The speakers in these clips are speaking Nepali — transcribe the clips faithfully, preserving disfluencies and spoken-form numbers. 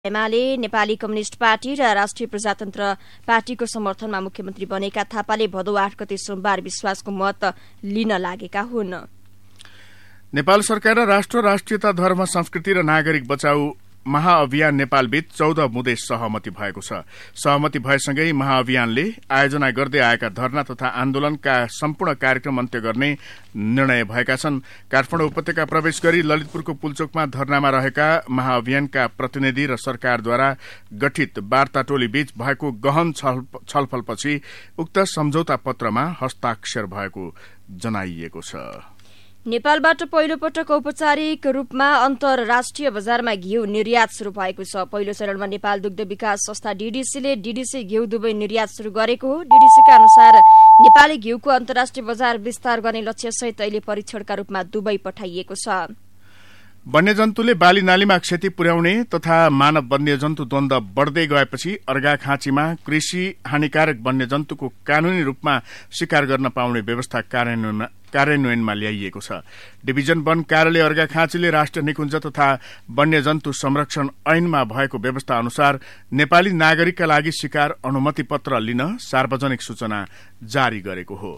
एमाले नेपाली कम्युनिष्ट पार्टी र राष्ट्रिय प्रजातन्त्र पार्टीको समर्थनमा मुख्यमन्त्री बनेका थापाले भदौ आठ गते सोमबार विश्वासको मत लिन लागेका हुन्। नेपाल सरकार र राष्ट्र राष्ट्रियता धर्म संस्कृति र नागरिक बचाउ महाअभियान नेपालबीच चौध बुँदे सहमति भएको छ। सहमति भएसँगै महाअभियानले आयोजना गर्दै आएका धरना तथा आन्दोलनका सम्पूर्ण कार्यक्रम अन्त्य गर्ने निर्णय भएका छन्। काठमाडौँ उपत्यका प्रवेश गरी ललितपुरको पुलचोकमा धरनामा रहेका महाअभियानका प्रतिनिधि र सरकारद्वारा गठित वार्ता टोली बीच भएको गहन छलफलपछि उक्त सम्झौता पत्रमा हस्ताक्षर भएको जनाइएको छ। नेपालबाट पहिलो पटक औपचारिक रूपमा अन्तर्राष्ट्रिय बजारमा घिउ निर्यात शुरू भएको छ। पहिलो चरणमा नेपाल दुग्ध विकास संस्था डीडीसीले डीडीसी घिउ दुवै निर्यात शुरू गरेको हो। डीडीसीका अनुसार नेपाली घिउको अन्तर्राष्ट्रिय बजार विस्तार गर्ने लक्ष्यसहित अहिले परीक्षणका रूपमा दुबई पठाइएको छ। वन्यजन्तुले बाली नालीमा क्षति पुर्याउने तथा मानव वन्यजन्तु द्वन्द बढ़दै गएपछि अर्घाखाँचीमा कृषि हानिकारक वन्यजन्तुको कानूनी रूपमा शिकार गर्न पाउने व्यवस्था कार्यान्वयनमा कार्यान्वयनमा ल्याइएको छ। डिभिजन वन कार्यालय अर्घाखाँचीले राष्ट्रिय निकुञ्ज तथा वन्यजन्तु संरक्षण ऐनमा भएको व्यवस्था अनुसार नेपाली नागरिकका लागि शिकार अनुमति पत्र लिन सार्वजनिक सूचना जारी गरेको हो।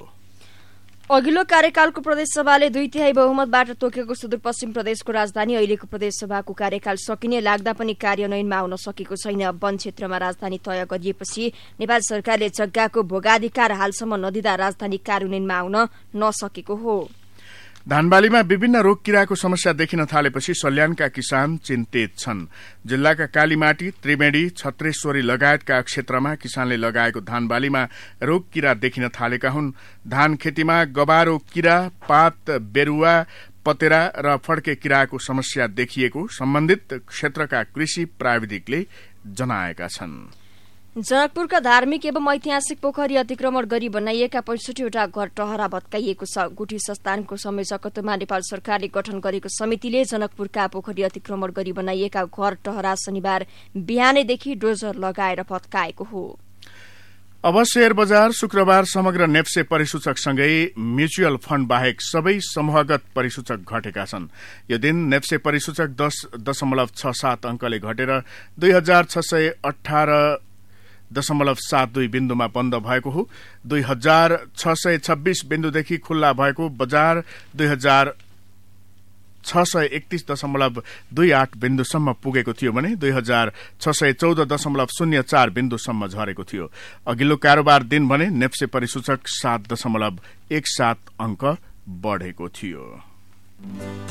अघिल्लो कार्यकालको प्रदेशसभाले दुई तिहाई बहुमतबाट तोकेको सुदूरपश्चिम प्रदेशको राजधानी अहिलेको प्रदेशसभाको कार्यकाल सकिने लाग्दा पनि कार्यान्वयनमा आउन सकेको छैन। वन क्षेत्रमा राजधानी तय गरिएपछि नेपाल सरकारले जग्गाको भोगाधिकार हालसम्म नदिँदा राजधानी कार्यान्वयनमा आउन नसकेको हो। धानबालीमा विभिन्न रोग किराको समस्या देखिन थालेपछि सल्यानका किसान चिन्तित छन्। जिल्लाका कालीमाटी, त्रिवेणी, छत्रेश्वरी लगायतका क्षेत्रमा किसानले लगाएको धानबालीमा रोग किरा देखिन थालेका हुन्। धान खेतीमा गबारो किरा, पात बेरुवा, पतेरा र फड्के किराको समस्या देखिएको सम्बन्धित क्षेत्रका कृषि प्राविधिकले जनाएका छन्। जनकपुरका धार्मिक एवं ऐतिहासिक पोखरी अतिक्रमण गरी बनाइएका पैंसठीवटा घर टहरा भत्काइएको छ। गुठी संस्थानको संयोजकत्वमा नेपाल सरकारले गठन गरेको समितिले जनकपुरका पोखरी अतिक्रमण गरी बनाइएका घर टहरा शनिबार बिहानैदेखि डोजर लगाएर भत्काएको हो। अब शेयर बजार शुक्रबार समग्र नेप्से परिसूचकसँगै म्युचुअल फण्ड बाहेक सबै समूहगत परिसूचक घटेका छन्। यो दिन नेप्से परिसूचक दस दशमलव छ सात अंकले घटेर दुई हजार छ सय अठार दशमलव सात दुई बिन्दुमा बन्द भएको हो। दुई हजार छ सय छब्बीस बिन्दुदेखि खुल्ला भएको बजार दुई हजार छ सय एकतीस दशमलव दुई आठ बिन्दुसम्म पुगेको थियो भने दुई हजार छ सय चौध दशमलव शून्य चार बिन्दुसम्म झरेको थियो। अघिल्लो कारोबार दिन भने नेप्से परिसूचक सात दशमलव एक सात अंक बढ़ेको थियो।